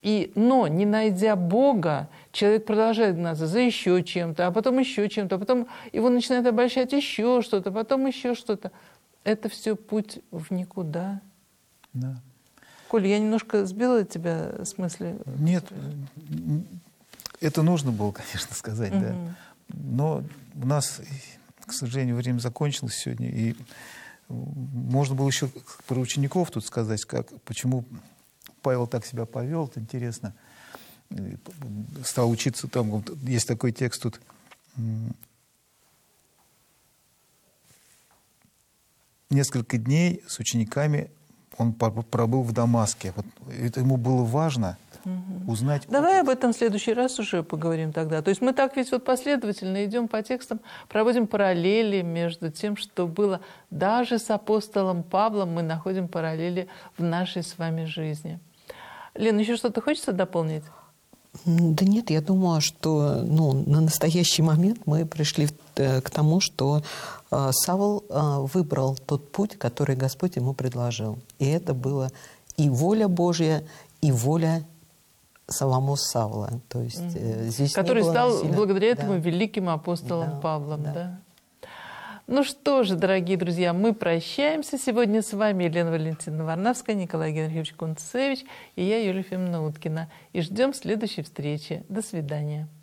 Но не найдя Бога, человек продолжает гнаться за еще чем-то, а потом еще чем-то, а потом его начинает обольщать еще что-то, потом еще что-то. Это все путь в никуда. Да. Коль, я немножко сбила тебя с мысли? Нет, это нужно было, конечно, сказать, да. Но у нас, к сожалению, время закончилось сегодня, и можно было еще про учеников тут сказать, почему Павел так себя повел, это интересно. Стал учиться, там вот, есть такой текст тут. Несколько дней с учениками он пробыл в Дамаске. Вот это ему было важно узнать. Давай об этом в следующий раз уже поговорим тогда. То есть мы так ведь вот последовательно идем по текстам, проводим параллели между тем, что было даже с апостолом Павлом, мы находим параллели в нашей с вами жизни. Лена, еще что-то хочется дополнить? Да нет, я думаю, что на настоящий момент мы пришли к тому, что Савл выбрал тот путь, который Господь ему предложил. И это была и воля Божья, и воля самого Савла. То есть, здесь который стал благодаря этому великим апостолом Павлом. Да. Ну что же, дорогие друзья, мы прощаемся. Сегодня с вами Елена Валентиновна Варнавская, Николай Генрихович Кунцевич и я, Юлия Ефимовна Уткина. И ждем следующей встречи. До свидания.